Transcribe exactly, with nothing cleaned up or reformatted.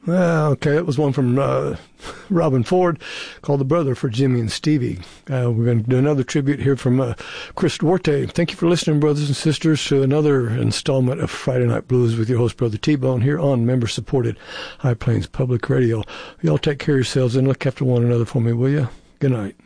Uh, okay, that was one from uh, Robin Ford called The Brother for Jimmy and Stevie. Uh, we're going to do another tribute here from uh, Chris Duarte. Thank you for listening, brothers and sisters, to another installment of Friday Night Blues with your host, Brother T-Bone, here on member-supported High Plains Public Radio. Y'all take care of yourselves and look after one another for me, will you? Good night.